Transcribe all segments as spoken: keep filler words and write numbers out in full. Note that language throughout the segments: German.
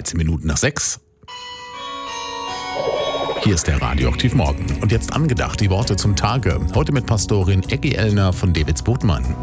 dreizehn Minuten nach sechs. Hier ist der Radioaktiv Morgen. Und jetzt angedacht die Worte zum Tage. Heute mit Pastorin Eggi Ellner von Davidsbodmann.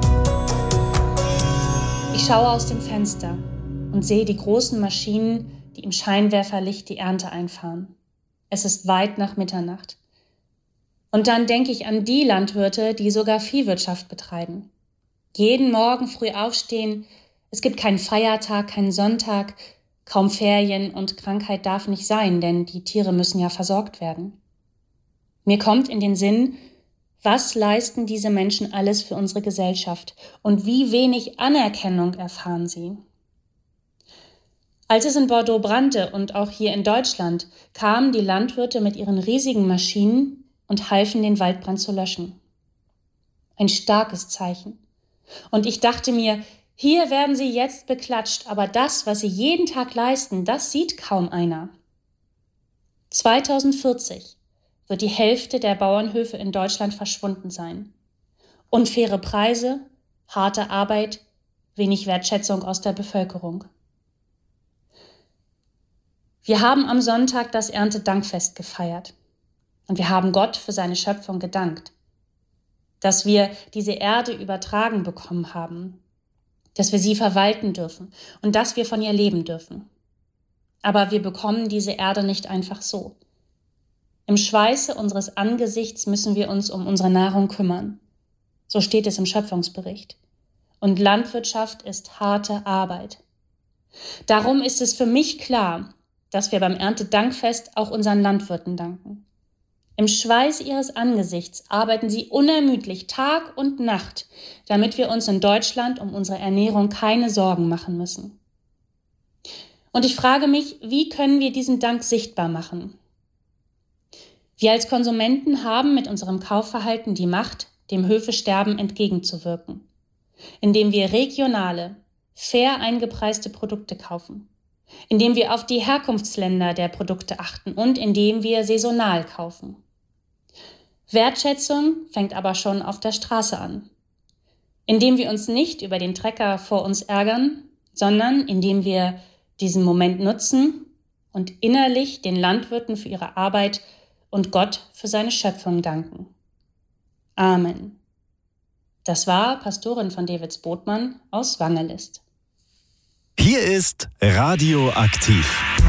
Ich schaue aus dem Fenster und sehe die großen Maschinen, die im Scheinwerferlicht die Ernte einfahren. Es ist weit nach Mitternacht. Und dann denke ich an die Landwirte, die sogar Viehwirtschaft betreiben. Jeden Morgen früh aufstehen, es gibt keinen Feiertag, keinen Sonntag, kaum Ferien und Krankheit darf nicht sein, denn die Tiere müssen ja versorgt werden. Mir kommt in den Sinn, was leisten diese Menschen alles für unsere Gesellschaft und wie wenig Anerkennung erfahren sie? Als es in Bordeaux brannte und auch hier in Deutschland, kamen die Landwirte mit ihren riesigen Maschinen und halfen, den Waldbrand zu löschen. Ein starkes Zeichen. Und ich dachte mir, hier werden sie jetzt beklatscht, aber das, was sie jeden Tag leisten, das sieht kaum einer. zweitausendvierzig wird die Hälfte der Bauernhöfe in Deutschland verschwunden sein. Unfaire Preise, harte Arbeit, wenig Wertschätzung aus der Bevölkerung. Wir haben am Sonntag das Erntedankfest gefeiert und wir haben Gott für seine Schöpfung gedankt, dass wir diese Erde übertragen bekommen haben, dass wir sie verwalten dürfen und dass wir von ihr leben dürfen. Aber wir bekommen diese Erde nicht einfach so. Im Schweiße unseres Angesichts müssen wir uns um unsere Nahrung kümmern. So steht es im Schöpfungsbericht. Und Landwirtschaft ist harte Arbeit. Darum ist es für mich klar, dass wir beim Erntedankfest auch unseren Landwirten danken. Im Schweiß ihres Angesichts arbeiten sie unermüdlich Tag und Nacht, damit wir uns in Deutschland um unsere Ernährung keine Sorgen machen müssen. Und ich frage mich, wie können wir diesen Dank sichtbar machen? Wir als Konsumenten haben mit unserem Kaufverhalten die Macht, dem Höfesterben entgegenzuwirken, indem wir regionale, fair eingepreiste Produkte kaufen, indem wir auf die Herkunftsländer der Produkte achten und indem wir saisonal kaufen. Wertschätzung fängt aber schon auf der Straße an. Indem wir uns nicht über den Trecker vor uns ärgern, sondern indem wir diesen Moment nutzen und innerlich den Landwirten für ihre Arbeit und Gott für seine Schöpfung danken. Amen. Das war Pastorin von Davidsbodmann aus Wangelist. Hier ist Radioaktiv.